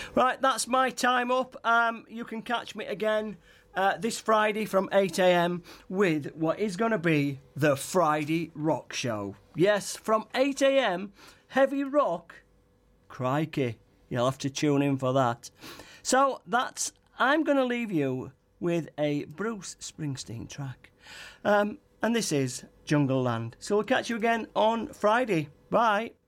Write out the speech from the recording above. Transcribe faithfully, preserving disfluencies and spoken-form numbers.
Right, that's my time up. Um, you can catch me again uh, this Friday from eight a.m. with what is going to be the Friday Rock Show. Yes, from eight a.m, heavy rock. Crikey, you'll have to tune in for that. So that's, I'm going to leave you with a Bruce Springsteen track. Um, and this is Jungle Land. So we'll catch you again on Friday. Bye.